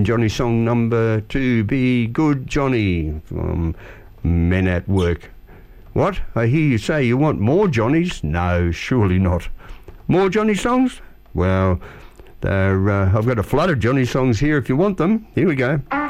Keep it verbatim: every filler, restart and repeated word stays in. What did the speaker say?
Johnny song number two, Be Good Johnny, from Men at Work. What? I hear you say you want more Johnnies? No, surely not. More Johnny songs? Well, they're, uh, I've got a flood of Johnny songs here if you want them. Here we go.